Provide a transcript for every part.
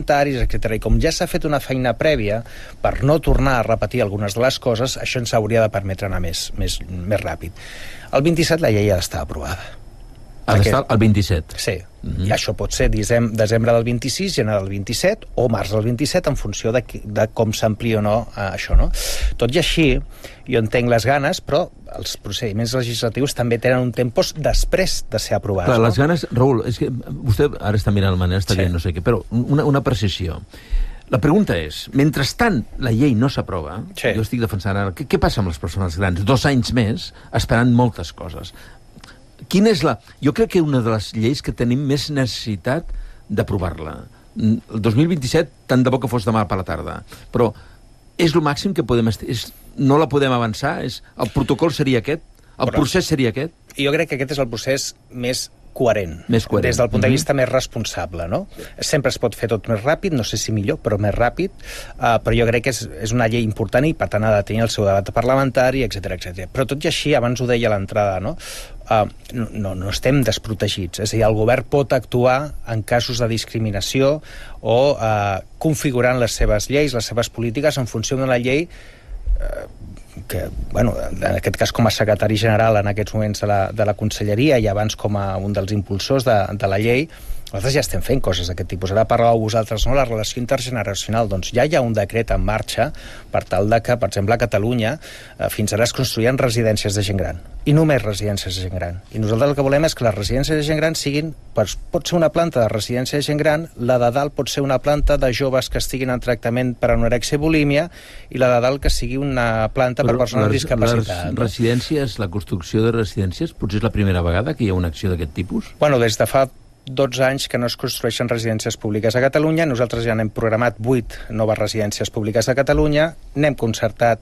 parlamentaris, etc. I com ja s'ha fet una feina prèvia per no tornar a repetir algunes de les coses, això ens hauria de permetre anar més ràpid. El 27 la llei ha d'estar aprovada. Ha d'estar el 27? Sí. I això pot ser desembre del 26, gener del 27 o març del 27, en funció de com s'amplia o no això, no? Tot i així, jo entenc les ganes, però els procediments legislatius també tenen un temps després de ser aprovats. Clar, les ganes, Raül, és que vostè ara està mirant el manera, està dient no sé què, però una precisió. La pregunta és, mentrestant la llei no s'aprova, jo estic defensant ara, què passa amb les persones grans? 2 anys més esperant moltes coses. Quina és jo crec que una de les lleis que tenim més necessitat d'aprovar-la. El 2027, tant de bo que fos demà per la tarda, però és el màxim que podem... No la podem avançar? El protocol seria aquest? El procés seria aquest? Jo crec que aquest és el procés més coherent. Des del punt de vista més responsable, no? Sempre es pot fer tot més ràpid, no sé si millor, però més ràpid, però jo crec que és una llei important i per tant ha de tenir el seu debat parlamentari, etc. Però tot i així, abans ho deia a l'entrada, no? No estem desprotegits. És a dir, el govern pot actuar en casos de discriminació o configurant les seves lleis, les seves polítiques en funció d'una llei que, bueno, en aquest cas com a secretari general en aquests moments de la Conselleria i abans com a un dels impulsors de la llei, nosaltres ja estem fent coses d'aquest tipus. Ara parlàveu vosaltres, no?, la relació intergeneracional. Doncs ja hi ha un decret en marxa per tal de que, per exemple, a Catalunya fins ara es construïen residències de gent gran. I només residències de gent gran. I nosaltres el que volem és que les residències de gent gran siguin... Pot ser una planta de residència de gent gran, la de dalt pot ser una planta de joves que estiguin en tractament per anorèxia i bulímia, i la de dalt que sigui una planta per persones amb discapacitat. Les residències, la construcció de residències, potser és la primera vegada que hi ha una acció d'aquest tipus? Bueno, des de fa 12 anys que no es construeixen residències públiques a Catalunya. Nosaltres ja n'hem programat 8 noves residències públiques a Catalunya. Volem concertar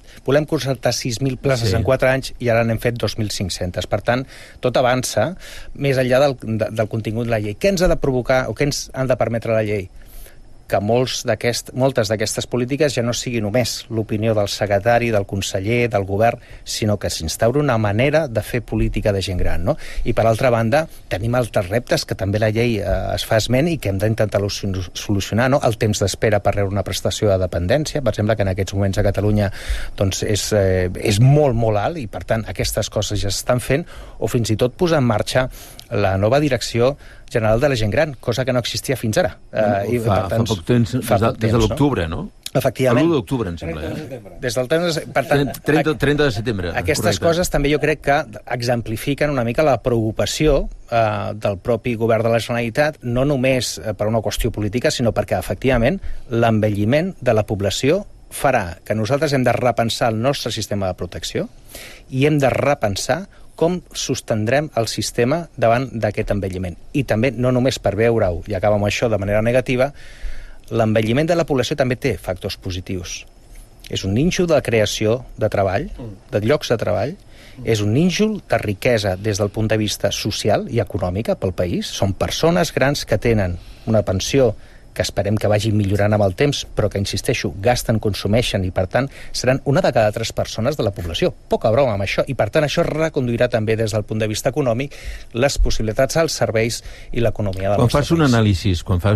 6.000 places en 4 anys i ara n'hem fet 2.500. Per tant, tot avança més enllà del contingut de la llei. Què ens ha de provocar o què ens han de permetre la llei? Que moltes d'aquestes polítiques ja no sigui només l'opinió del secretari, del conseller, del govern, sinó que s'instauri una manera de fer política de gent gran, no? I per altra banda, tenim altres reptes que també la llei es fa esment i que hem d'intentar solucionar, no? El temps d'espera per rebre una prestació de dependència, per exemple, que en aquests moments a Catalunya doncs, és molt, molt alt, i per tant aquestes coses ja s'estan fent, o fins i tot posar en marxa la nova direcció general de la gent gran, cosa que no existia fins ara. Fa poc temps, des de l'octubre, no? Efectivament. L'1 d'octubre, em sembla. Des del temps, per tant, 30 de setembre. Aquestes coses també jo crec que exemplifiquen una mica la preocupació del propi govern de la Generalitat, no només per una qüestió política, sinó perquè, efectivament, l'envelliment de la població farà que nosaltres hem de repensar el nostre sistema de protecció i hem de repensar com sostendrem el sistema davant d'aquest envelliment. I també, no només per veure-ho, i acabo amb això de manera negativa, l'envelliment de la població també té factors positius. És un nínxol de creació de treball, de llocs de treball, és un nínxol de riquesa des del punt de vista social i econòmica pel país. Són persones grans que tenen una pensió que esperem que vagi millorant amb el temps, però que, insisteixo, gasten, consumeixen, i per tant seran una de cada 3 persones de la població. Poca broma amb això, i per tant això reconduirà també des del punt de vista econòmic les possibilitats als serveis i l'economia del nostre país. Quan fas un anàlisi,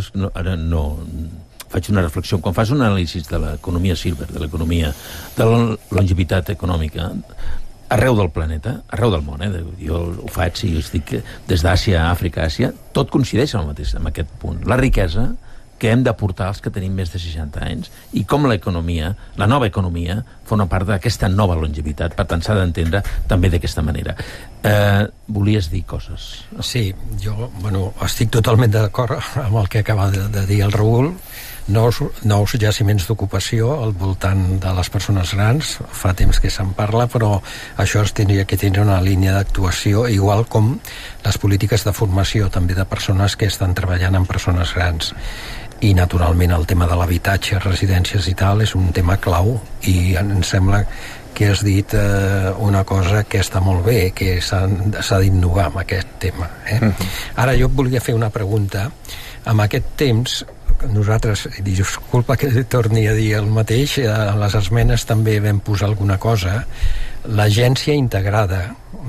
faig una reflexió, quan fas un anàlisi de l'economia silver, de l'economia, de la longevitat econòmica, arreu del planeta, arreu del món, jo ho faig i estic des d'Àsia a Àfrica, Àsia, tot coincideix en aquest punt. La riquesa que hem d'aportar als que tenim més de 60 anys i com l'economia, la nova economia, forma part d'aquesta nova longevitat. Per tant, s'ha d'entendre també d'aquesta manera. Volies dir coses? Sí, jo estic totalment d'acord amb el que acaba de dir el Raül. Nous jaciments d'ocupació al voltant de les persones grans, fa temps que se'n parla, però això es tindria que tenir una línia d'actuació, igual com les polítiques de formació també de persones que estan treballant amb persones grans. I naturalment el tema de l'habitatge, residències i tal, és un tema clau, i em sembla que has dit una cosa que està molt bé, que s'ha d'innovar amb aquest tema. Ara jo volia fer una pregunta. En aquest temps, nosaltres, disculpa que torni a dir el mateix, a les esmenes també vam posar alguna cosa, l'agència integrada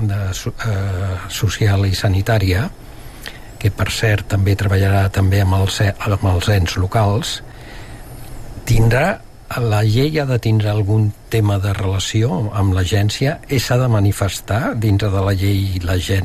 social i sanitària, que per cert també treballarà també amb els ens locals, la llei ha de tindre algun tema de relació amb l'agència? S'ha de manifestar dintre de la llei